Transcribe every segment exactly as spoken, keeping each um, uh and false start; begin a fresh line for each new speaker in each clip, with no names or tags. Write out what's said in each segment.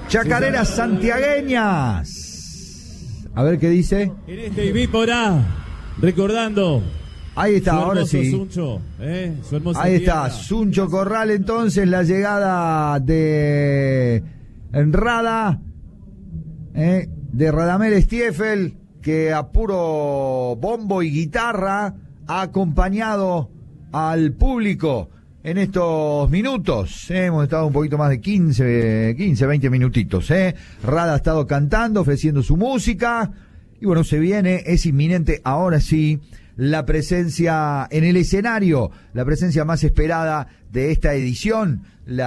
Chacareras santiagueñas. A ver qué dice.
En este Ibiporá, recordando.
Ahí está, ahora sí.
Suncho, ¿eh? Su
Ahí
tierra.
está, Suncho Corral, entonces, la llegada de Rada, ¿eh? de Radamel Stiefel, que a puro bombo y guitarra ha acompañado al público en estos minutos. ¿eh? Hemos estado un poquito más de quince, quince, veinte minutitos. ¿eh? Rada ha estado cantando, ofreciendo su música, y bueno, se viene, es inminente, ahora sí, la presencia en el escenario, la presencia más esperada de esta edición,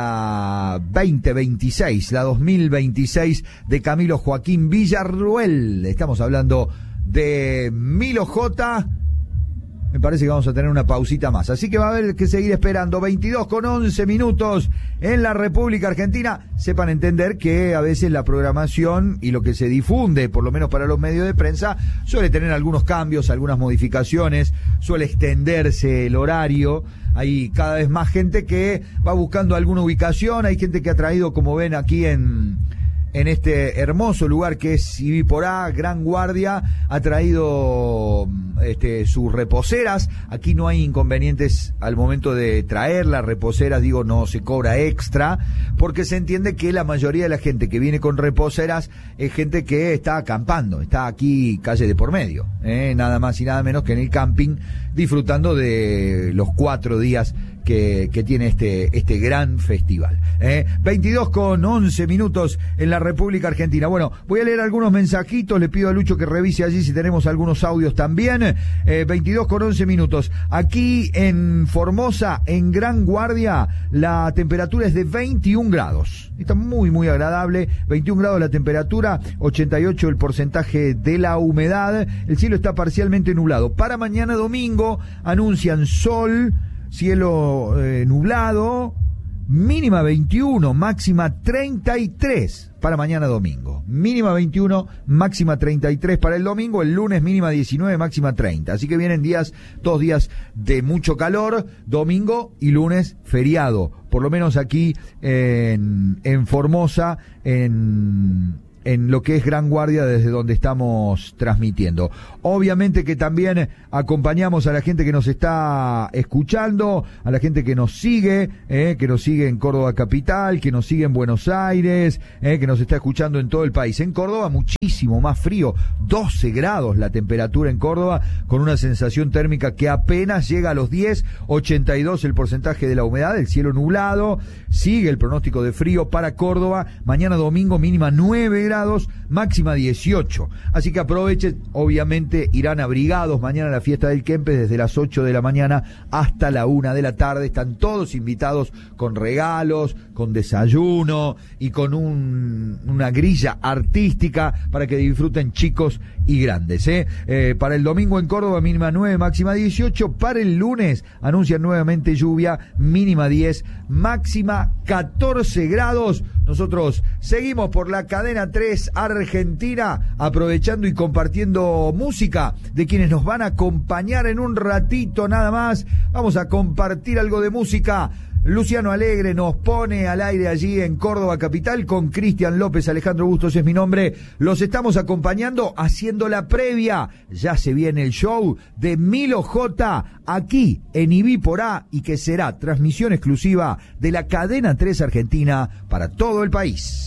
la veinte veintiséis, la dos mil veintiséis de Camilo Joaquín Villarruel. Estamos hablando de Milo J. Me parece que vamos a tener una pausita más, así que va a haber que seguir esperando. Veintidós con once minutos en la República Argentina. Sepan entender que a veces la programación y lo que se difunde, por lo menos para los medios de prensa, suele tener algunos cambios, algunas modificaciones, suele extenderse el horario. Hay cada vez más gente que va buscando alguna ubicación, hay gente que ha traído, como ven aquí en... en este hermoso lugar que es Ibiporá, Gran Guardia, ha traído este, sus reposeras. Aquí no hay inconvenientes al momento de traer las reposeras, digo, no se cobra extra, porque se entiende que la mayoría de la gente que viene con reposeras es gente que está acampando, está aquí calle de por medio, ¿eh? nada más y nada menos que en el camping, disfrutando de los cuatro días que, que tiene este, este gran festival. ¿eh? veintidós con once minutos en la República Argentina. Bueno, voy a leer algunos mensajitos, le pido a Lucho que revise allí si tenemos algunos audios también. Eh, veintidós con once minutos. Aquí en Formosa, en Gran Guardia, la temperatura es de veintiún grados. Está muy, muy agradable. veintiún grados la temperatura, ochenta y ocho el porcentaje de la humedad. El cielo está parcialmente nublado. Para mañana domingo anuncian sol, cielo eh, nublado, mínima veintiuno, máxima treinta y tres para mañana domingo. Mínima veintiuno, máxima treinta y tres para el domingo. El lunes mínima diecinueve, máxima treinta. Así que vienen días, dos días de mucho calor, domingo y lunes feriado. Por lo menos aquí en, en Formosa, en... en lo que es Gran Guardia, desde donde estamos transmitiendo. Obviamente que también acompañamos a la gente que nos está escuchando, a la gente que nos sigue, eh, que nos sigue en Córdoba Capital, que nos sigue en Buenos Aires, eh, que nos está escuchando en todo el país. En Córdoba muchísimo más frío, doce grados la temperatura en Córdoba, con una sensación térmica que apenas llega a los diez, ochenta y dos el porcentaje de la humedad, el cielo nublado, sigue el pronóstico de frío para Córdoba, mañana domingo mínima nueve grados, máxima dieciocho. Así que aprovechen, obviamente irán abrigados mañana a la fiesta del Kempes desde las ocho de la mañana hasta la una de la tarde. Están todos invitados con regalos, con desayuno y con un, una grilla artística para que disfruten chicos y grandes. ¿eh? Eh, para el domingo en Córdoba mínima nueve, máxima dieciocho. Para el lunes anuncian nuevamente lluvia, mínima diez, máxima catorce grados. Nosotros seguimos por la cadena tres Argentina, aprovechando y compartiendo música de quienes nos van a acompañar en un ratito nada más. Vamos a compartir algo de música. Luciano Alegre nos pone al aire allí en Córdoba Capital con Cristian López. Alejandro Bustos es mi nombre. Los estamos acompañando haciendo la previa. Ya se viene el show de Milo J aquí en Ibiporá, y que será transmisión exclusiva de la cadena tres Argentina para todo el país.